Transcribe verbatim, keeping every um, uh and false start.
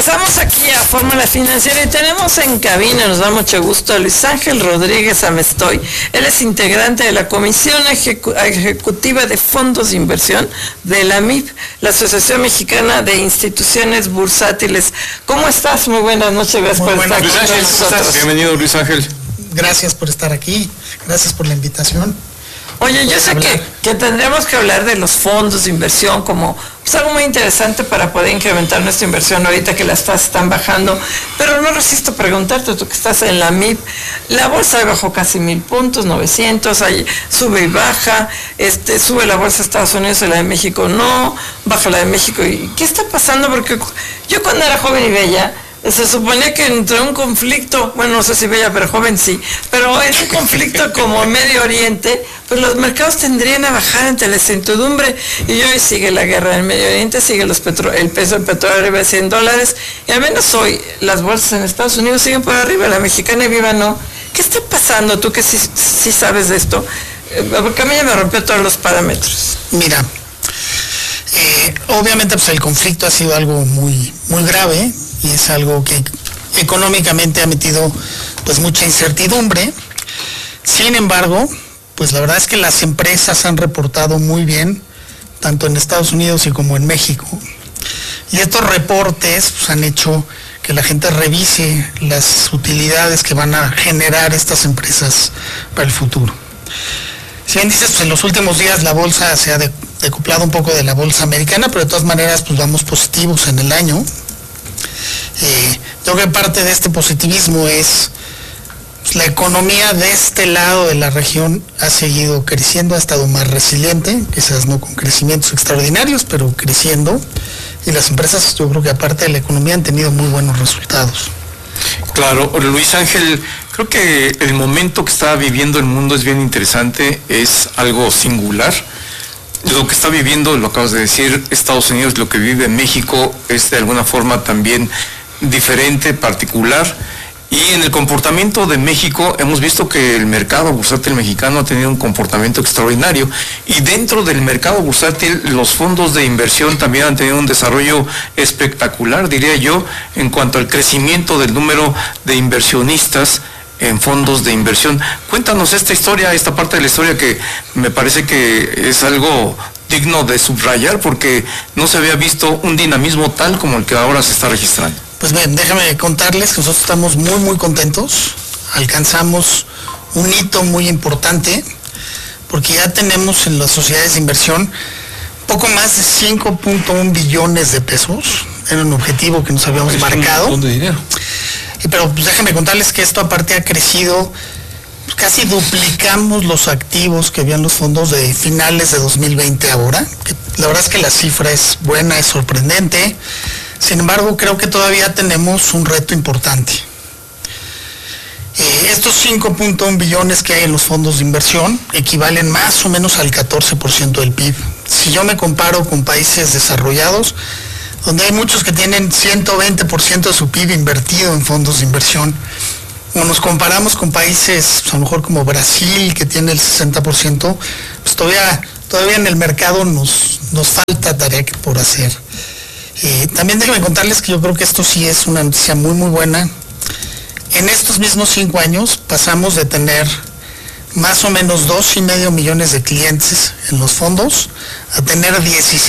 Regresamos aquí a Fórmula Financiera y tenemos en cabina, nos da mucho gusto, a Luis Ángel Rodríguez Amestoy. Él es integrante de la Comisión Ejecu- Ejecutiva de Fondos de Inversión de la M I B, la Asociación Mexicana de Instituciones Bursátiles. ¿Cómo estás? Muy buenas noches, gracias Muy por buenas, estar Luis con Ángel, nosotros. Bienvenido, Luis Ángel. Gracias por estar aquí, gracias por la invitación. Oye, yo sé que, que tendremos que hablar de los fondos de inversión como pues, algo muy interesante para poder incrementar nuestra inversión ahorita que las tasas están bajando, pero no resisto preguntarte, tú que estás en la M I B, la bolsa bajó casi mil puntos, novecientos, ahí sube y baja, este, sube la bolsa de Estados Unidos y la de México no, baja la de México, ¿y qué está pasando? Porque yo cuando era joven y bella, se suponía que entró un conflicto, bueno, no sé si bella, pero joven sí, pero en un conflicto como Medio Oriente, pues los mercados tendrían a bajar ante la incertidumbre, y hoy sigue la guerra en el Medio Oriente, sigue los petro el peso del petróleo arriba de cien dólares, y al menos hoy las bolsas en Estados Unidos siguen por arriba, la mexicana y viva no. ¿Qué está pasando tú que sí, sí sabes de esto? Porque a mí ya me rompió todos los parámetros. Mira, eh, obviamente pues el conflicto ha sido algo muy, muy grave, y es algo que económicamente ha metido pues mucha incertidumbre. Sin embargo, pues la verdad es que las empresas han reportado muy bien, tanto en Estados Unidos y como en México. Y estos reportes pues, han hecho que la gente revise las utilidades que van a generar estas empresas para el futuro. Si bien dices, pues en los últimos días la bolsa se ha decuplado un poco de la bolsa americana, pero de todas maneras pues vamos positivos en el año. Eh, yo creo que parte de este positivismo es pues, la economía de este lado de la región ha seguido creciendo, ha estado más resiliente, quizás no con crecimientos extraordinarios, pero creciendo, y las empresas yo creo que aparte de la economía han tenido muy buenos resultados. Claro, Luis Ángel, creo que el momento que está viviendo el mundo es bien interesante, es algo singular. Lo que está viviendo, lo acabas de decir, Estados Unidos, lo que vive México es de alguna forma también diferente, particular, y en el comportamiento de México hemos visto que el mercado bursátil mexicano ha tenido un comportamiento extraordinario, y dentro del mercado bursátil los fondos de inversión también han tenido un desarrollo espectacular, diría yo, en cuanto al crecimiento del número de inversionistas en fondos de inversión. Cuéntanos esta historia, esta parte de la historia que me parece que es algo digno de subrayar, porque no se había visto un dinamismo tal como el que ahora se está registrando. Pues bien, déjame contarles que nosotros estamos muy muy contentos, alcanzamos un hito muy importante, porque ya tenemos en las sociedades de inversión poco más de cinco punto uno billones de pesos, era un objetivo que nos habíamos marcado. ¿Un montón de dinero? Pero pues déjenme contarles que esto aparte ha crecido, pues casi duplicamos los activos que habían los fondos de finales de dos mil veinte ahora, que la verdad es que la cifra es buena, es sorprendente. Sin embargo, creo que todavía tenemos un reto importante. Eh, estos cinco punto uno billones que hay en los fondos de inversión equivalen más o menos al catorce por ciento del P I B. Si yo me comparo con países desarrollados, donde hay muchos que tienen ciento veinte por ciento de su P I B invertido en fondos de inversión, o nos comparamos con países pues, a lo mejor como Brasil, que tiene el sesenta por ciento, pues todavía, todavía en el mercado nos, nos falta tarea por hacer. Eh, también déjenme contarles que yo creo que esto sí es una noticia muy muy buena. En estos mismos cinco años pasamos de tener más o menos dos y medio millones de clientes en los fondos a tener dieciséis